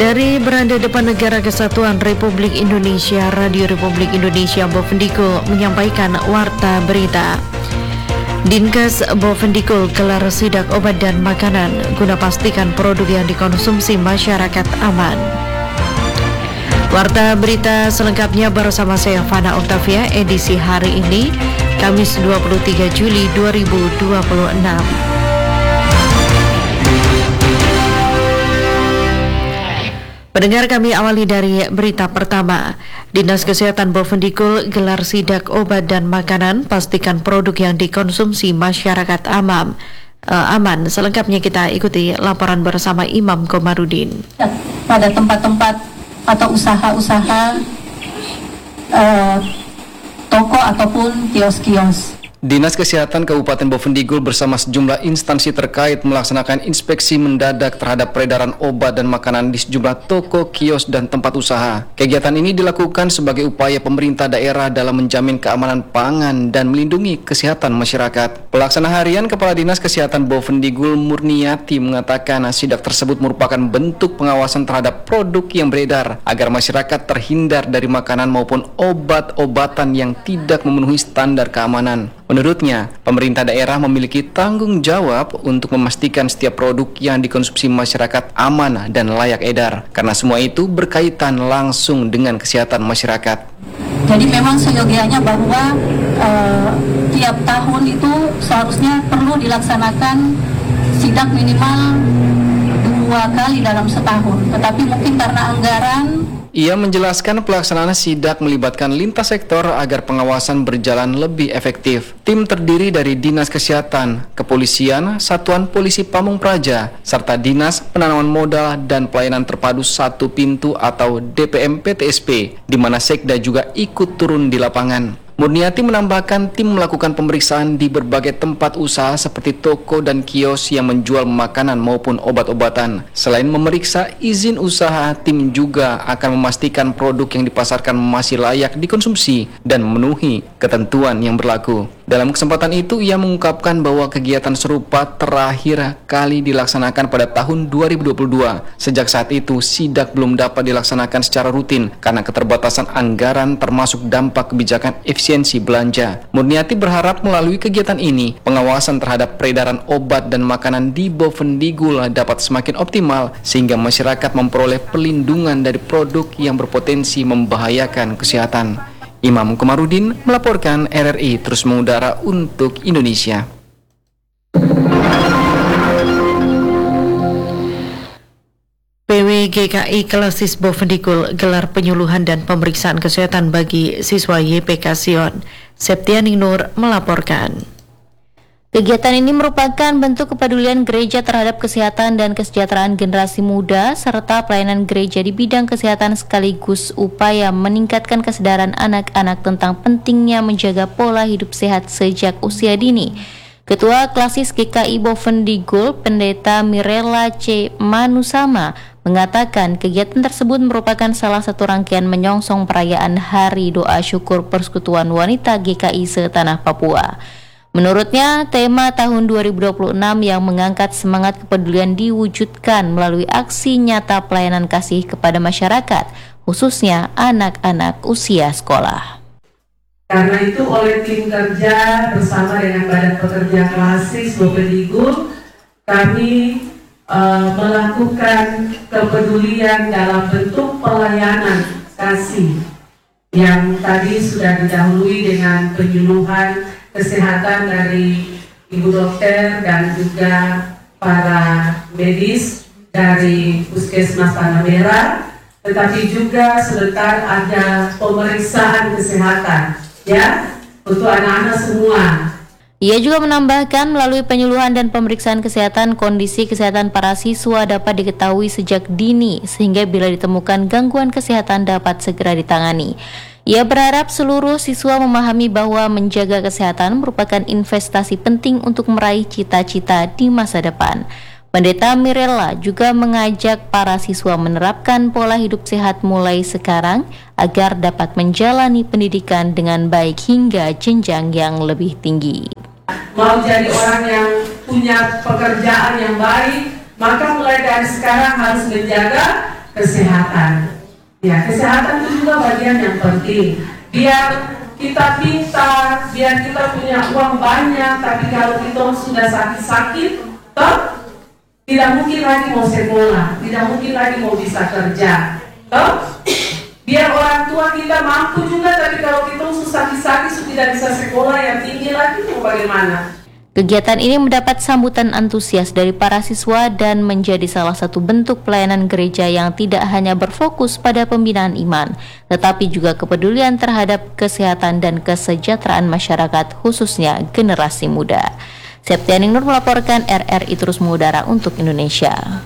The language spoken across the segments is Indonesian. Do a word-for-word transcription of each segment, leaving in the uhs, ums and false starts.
Dari beranda depan Negara Kesatuan Republik Indonesia, Radio Republik Indonesia Bovendigul menyampaikan warta berita. Dinkes Bovendigul gelar sidak obat dan makanan guna pastikan produk yang dikonsumsi masyarakat aman. Warta berita selengkapnya bersama saya Fana Octavia, edisi hari ini, Kamis dua puluh tiga Juli dua ribu dua puluh enam. Pendengar, kami awali dari berita pertama. Dinas Kesehatan Bovendigul gelar sidak obat dan makanan, pastikan produk yang dikonsumsi masyarakat aman. Uh, aman. Selengkapnya kita ikuti laporan bersama Imam Komarudin. Pada tempat-tempat atau usaha-usaha uh, toko ataupun kios-kios. Dinas Kesehatan Kabupaten Bovendigul bersama sejumlah instansi terkait melaksanakan inspeksi mendadak terhadap peredaran obat dan makanan di sejumlah toko, kios, dan tempat usaha. Kegiatan ini dilakukan sebagai upaya pemerintah daerah dalam menjamin keamanan pangan dan melindungi kesehatan masyarakat. Pelaksana harian Kepala Dinas Kesehatan Bovendigul Murniati mengatakan sidak tersebut merupakan bentuk pengawasan terhadap produk yang beredar agar masyarakat terhindar dari makanan maupun obat-obatan yang tidak memenuhi standar keamanan. Menurutnya, pemerintah daerah memiliki tanggung jawab untuk memastikan setiap produk yang dikonsumsi masyarakat aman dan layak edar, karena semua itu berkaitan langsung dengan kesehatan masyarakat. Jadi memang seyogianya bahwa uh, tiap tahun itu seharusnya perlu dilaksanakan sidak minimal dua kali dalam setahun, tetapi mungkin karena anggaran. Ia menjelaskan pelaksanaan sidak melibatkan lintas sektor agar pengawasan berjalan lebih efektif. Tim terdiri dari Dinas Kesehatan, Kepolisian, Satuan Polisi Pamung Praja, serta Dinas Penanaman Modal dan Pelayanan Terpadu Satu Pintu atau D P M P T S P, di mana Sekda juga ikut turun di lapangan. Murniati menambahkan tim melakukan pemeriksaan di berbagai tempat usaha seperti toko dan kios yang menjual makanan maupun obat-obatan. Selain memeriksa izin usaha, tim juga akan memastikan produk yang dipasarkan masih layak dikonsumsi dan memenuhi ketentuan yang berlaku. Dalam kesempatan itu, ia mengungkapkan bahwa kegiatan serupa terakhir kali dilaksanakan pada tahun dua ribu dua puluh dua. Sejak saat itu, sidak belum dapat dilaksanakan secara rutin karena keterbatasan anggaran termasuk dampak kebijakan efisiensi belanja. Murniati berharap melalui kegiatan ini, pengawasan terhadap peredaran obat dan makanan di Bovendigul dapat semakin optimal sehingga masyarakat memperoleh perlindungan dari produk yang berpotensi membahayakan kesehatan. Imam Komarudin melaporkan, R R I terus mengudara untuk Indonesia. P W G K I Klasis Bovendigul gelar penyuluhan dan pemeriksaan kesehatan bagi siswa Y P K Sion. Septianing Nur melaporkan. Kegiatan ini merupakan bentuk kepedulian gereja terhadap kesehatan dan kesejahteraan generasi muda serta pelayanan gereja di bidang kesehatan sekaligus upaya meningkatkan kesadaran anak-anak tentang pentingnya menjaga pola hidup sehat sejak usia dini. Ketua Klasis G K I Bovendigul, Pendeta Mirella C. Manusama, mengatakan kegiatan tersebut merupakan salah satu rangkaian menyongsong perayaan Hari Doa Syukur Persekutuan Wanita G K I setanah Papua. Menurutnya, tema tahun dua ribu dua puluh enam yang mengangkat semangat kepedulian diwujudkan melalui aksi nyata pelayanan kasih kepada masyarakat, khususnya anak-anak usia sekolah. Karena itu oleh tim kerja bersama dengan Badan Pekerja Klasis Bovendigul, kami uh, melakukan kepedulian dalam bentuk pelayanan kasih yang tadi sudah didahului dengan penyuluhan kesehatan dari ibu dokter dan juga para medis dari Puskesmas Tanah Merah, tetapi juga sebentar ada pemeriksaan kesehatan ya untuk anak-anak semua. Ia juga menambahkan melalui penyuluhan dan pemeriksaan kesehatan, kondisi kesehatan para siswa dapat diketahui sejak dini sehingga bila ditemukan gangguan kesehatan dapat segera ditangani. Ia berharap seluruh siswa memahami bahwa menjaga kesehatan merupakan investasi penting untuk meraih cita-cita di masa depan. Pendeta Mirella juga mengajak para siswa menerapkan pola hidup sehat mulai sekarang agar dapat menjalani pendidikan dengan baik hingga jenjang yang lebih tinggi. Mau jadi orang yang punya pekerjaan yang baik, maka mulai dari sekarang harus menjaga kesehatan. Ya, kesehatan itu juga bagian yang penting. Biar kita pintar, biar kita punya uang banyak, tapi kalau kita sudah sakit-sakit, toh tidak mungkin lagi mau sekolah, tidak mungkin lagi mau bisa kerja, toh biar orang tua kita mampu juga, tapi kalau kita sakit-sakit tidak bisa sekolah yang tinggi lagi, mau bagaimana? Kegiatan ini mendapat sambutan antusias dari para siswa dan menjadi salah satu bentuk pelayanan gereja yang tidak hanya berfokus pada pembinaan iman, tetapi juga kepedulian terhadap kesehatan dan kesejahteraan masyarakat, khususnya generasi muda. Septianing Nur melaporkan, R R I terus mengudara untuk Indonesia.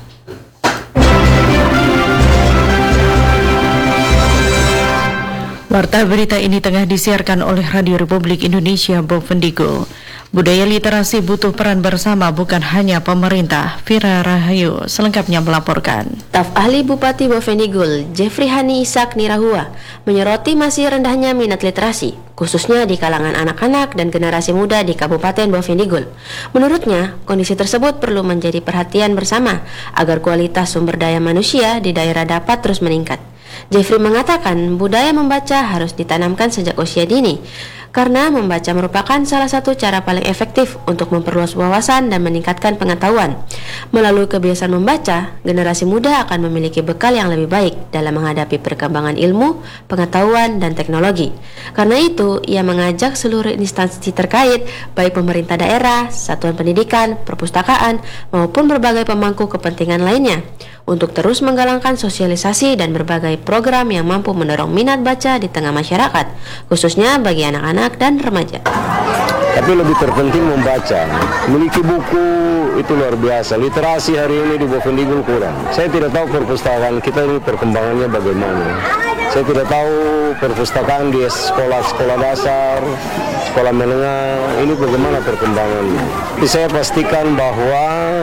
Warta berita ini tengah disiarkan oleh Radio Republik Indonesia Bovendigul. Budaya literasi butuh peran bersama, bukan hanya pemerintah. Vira Rahayu selengkapnya melaporkan. Staf ahli Bupati Bovendigul, Jeffrey Hani Ishak Nirahua, menyoroti masih rendahnya minat literasi, khususnya di kalangan anak-anak dan generasi muda di Kabupaten Bovendigul. Menurutnya, kondisi tersebut perlu menjadi perhatian bersama agar kualitas sumber daya manusia di daerah dapat terus meningkat. Jeffrey mengatakan budaya membaca harus ditanamkan sejak usia dini, karena membaca merupakan salah satu cara paling efektif untuk memperluas wawasan dan meningkatkan pengetahuan. Melalui kebiasaan membaca, generasi muda akan memiliki bekal yang lebih baik dalam menghadapi perkembangan ilmu, pengetahuan, dan teknologi. Karena itu, ia mengajak seluruh instansi terkait, baik pemerintah daerah, satuan pendidikan, perpustakaan, maupun berbagai pemangku kepentingan lainnya, untuk terus menggalangkan sosialisasi dan berbagai program yang mampu mendorong minat baca di tengah masyarakat, khususnya bagi anak-anak dan remaja. Tapi lebih terpenting membaca, memiliki buku itu luar biasa. Literasi hari ini di Bovendigul kurang. Saya tidak tahu perpustakaan kita ini perkembangannya bagaimana. Saya tidak tahu perpustakaan di sekolah-sekolah dasar, sekolah menengah ini bagaimana perkembangannya. Tapi saya pastikan bahwa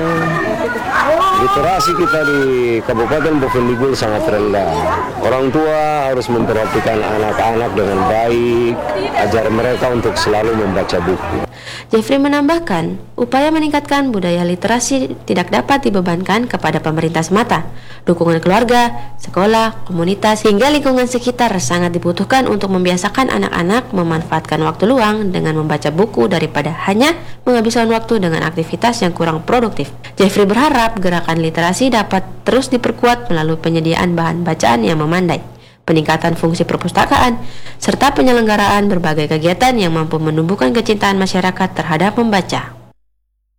literasi kita di Kabupaten Bovendigul sangat rendah. Orang tua harus memperhatikan anak-anak dengan baik, ajar mereka untuk selalu membaca buku. Jeffrey menambahkan, upaya meningkatkan budaya literasi tidak dapat dibebankan kepada pemerintah semata. Dukungan keluarga, sekolah, komunitas, hingga lingkungan sekitar sangat dibutuhkan untuk membiasakan anak-anak memanfaatkan waktu luang dengan membaca buku daripada hanya menghabiskan waktu dengan aktivitas yang kurang produktif. Jeffrey berharap gerakan literasi dapat terus diperkuat melalui penyediaan bahan bacaan yang memandai, peningkatan fungsi perpustakaan, serta penyelenggaraan berbagai kegiatan yang mampu menumbuhkan kecintaan masyarakat terhadap membaca.